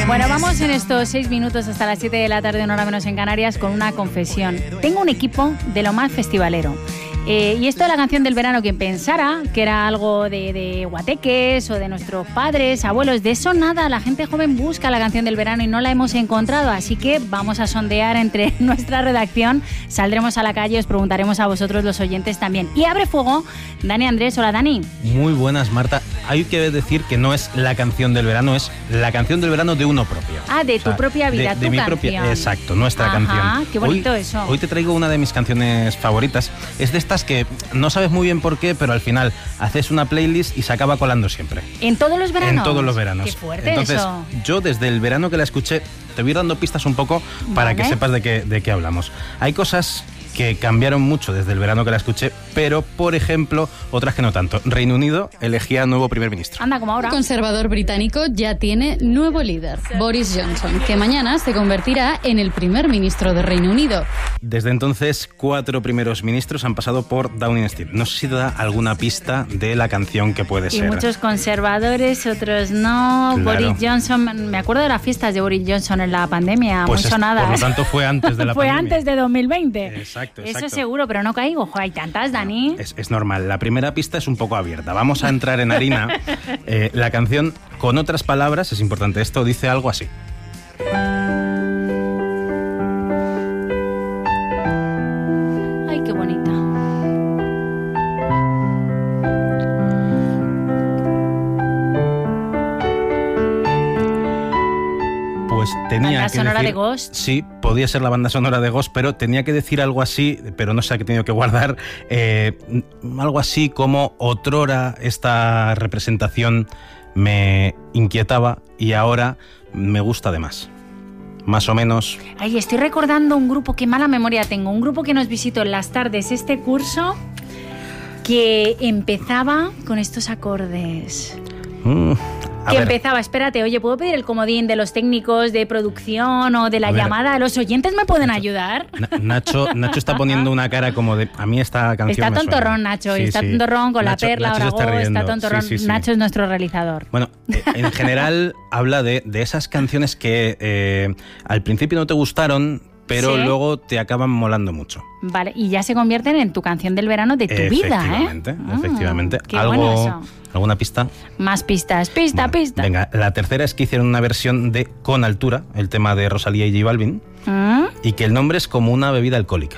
Bueno, vamos en estos 6 minutos hasta las 7 de la tarde, una hora menos en Canarias, con una confesión. Tengo un equipo de lo más festivalero. Y esto de la canción del verano, quien pensara que era algo de guateques o de nuestros padres, abuelos, de eso nada. La gente joven busca la canción del verano y no la hemos encontrado, así que vamos a sondear entre nuestra redacción, saldremos a la calle, os preguntaremos a vosotros los oyentes también. Y abre fuego Dani Andrés. Hola, Dani. Muy buenas, Marta. Hay que decir que no es la canción del verano, es la canción del verano de uno propio. Ah, de tu propia vida, de mi canción. Propia, exacto, nuestra canción. Qué bonito eso. Hoy te traigo una de mis canciones favoritas. Es de estas que no sabes muy bien por qué, pero al final haces una playlist y se acaba colando siempre. ¿En todos los veranos? En todos los veranos. Qué fuerte. Entonces, eso. Yo desde el verano que la escuché, te voy dando pistas un poco para que sepas de qué hablamos. Hay cosas que cambiaron mucho desde el verano que la escuché, pero, por ejemplo, otras que no tanto. Reino Unido elegía nuevo primer ministro. Anda, como ahora. El conservador británico ya tiene nuevo líder, Boris Johnson, que mañana se convertirá en el primer ministro de Reino Unido. Desde entonces, 4 primeros ministros han pasado por Downing Street. No sé si te da alguna pista de la canción que puede ser. Y muchos conservadores, otros no. Claro. Boris Johnson, me acuerdo de las fiestas de Boris Johnson en la pandemia, Pues muy sonada. Por lo tanto, fue antes de la fue pandemia. antes de 2020. Exacto. Eso seguro, pero no caigo. Hay tantas, Dani. Es normal. La primera pista es un poco abierta. Vamos a entrar en harina. La canción, con otras palabras, es importante esto, dice algo así. Ay, qué bonita. Pues tenía ¿Banda que sonora decir, de Ghost? Sí, podía ser la banda sonora de Ghost, pero tenía que decir algo así, pero no sé a qué he tenido que guardar, algo así como otrora esta representación me inquietaba y ahora me gusta de más. Más o menos. Ay, estoy recordando un grupo, qué mala memoria tengo, un grupo que nos visitó en las tardes este curso que empezaba con estos acordes. Que empezaba, espérate, oye, ¿puedo pedir el comodín de los técnicos de producción o de la llamada? ¿Los oyentes me pueden ayudar? Nacho está poniendo una cara como de... A mí esta canción está me tontorrón, suena. Nacho, Sí, está sí. tontorrón con Nacho, la perla, Nacho ahora se está riendo. está tontorrón. Sí. Nacho es nuestro realizador. Bueno, en general habla de esas canciones que al principio no te gustaron, pero ¿sí? Luego te acaban molando mucho. Vale, y ya se convierten en tu canción del verano de tu vida, ¿eh? Efectivamente. Qué bueno eso. ¿Alguna pista? Más pistas. Pista. Venga, la tercera es que hicieron una versión de Con Altura, el tema de Rosalía y J Balvin, y que el nombre es como una bebida alcohólica.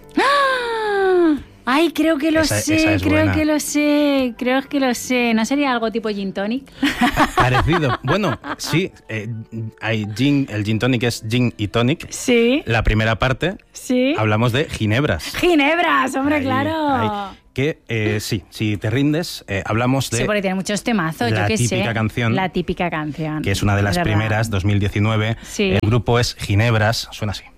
Ay, creo que lo sé. Buena. ¿No sería algo tipo gin tonic? Parecido. Bueno, sí. El gin tonic es gin y tonic. Sí. La primera parte. Sí. Hablamos de ginebras. ¡Ginebras! ¡Hombre, Ahí. claro! Que sí, si te rindes, hablamos de... Sí, porque tiene muchos temazos, la yo qué sé. típica canción. Que es una de las primeras, 2019. Sí. El grupo es Ginebras, suena así.